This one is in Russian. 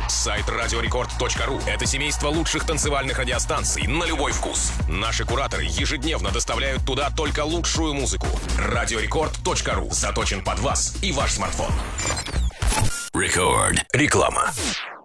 Сайт радиорекорд.ру – это семейство лучших танцевальных радиостанций на любой вкус. Наши кураторы ежедневно доставляют туда только лучшую музыку. Радиорекорд.ру заточен под вас и ваш смартфон. Рекорд. Реклама.